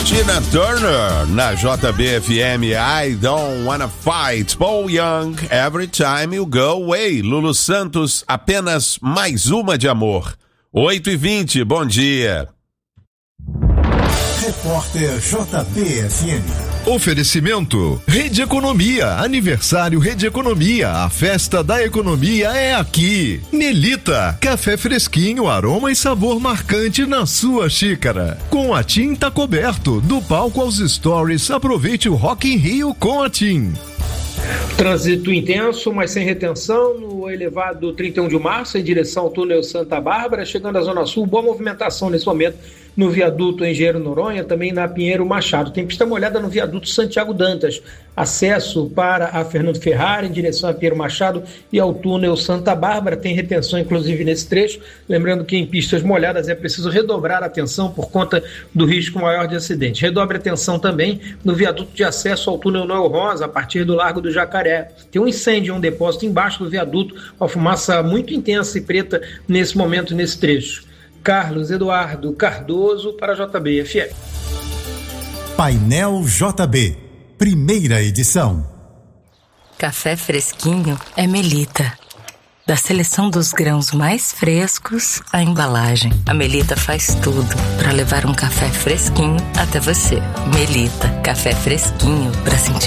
Tina Turner na JBFM, I Don't Wanna Fight. Paul Young, Every Time You Go Away. Lulu Santos, Apenas Mais Uma de Amor. 8h20, bom dia. Repórter JBFM. Oferecimento Rede Economia, aniversário Rede Economia, a festa da economia é aqui. Nelita, café fresquinho, aroma e sabor marcante na sua xícara. Com a TIM tá coberto, do palco aos stories, aproveite o Rock in Rio com a TIM. Trânsito intenso, mas sem retenção, no elevado 31 de março, em direção ao túnel Santa Bárbara, chegando à Zona Sul, boa movimentação nesse momento no viaduto Engenheiro Noronha, também na Pinheiro Machado. Tem pista molhada no viaduto Santiago Dantas, acesso para a Fernando Ferrari, em direção a Pinheiro Machado e ao túnel Santa Bárbara, tem retenção inclusive nesse trecho, lembrando que em pistas molhadas é preciso redobrar a atenção por conta do risco maior de acidente. Redobre a atenção também no viaduto de acesso ao túnel Noel Rosa, a partir do Largo do Jacaré. Tem um incêndio em um depósito embaixo do viaduto, uma fumaça muito intensa e preta nesse momento, nesse trecho. Carlos Eduardo Cardoso para a JBFM. Painel JB, primeira edição. Café fresquinho é Melita. Da seleção dos grãos mais frescos à embalagem, a Melita faz tudo para levar um café fresquinho até você. Melita, café fresquinho para sentir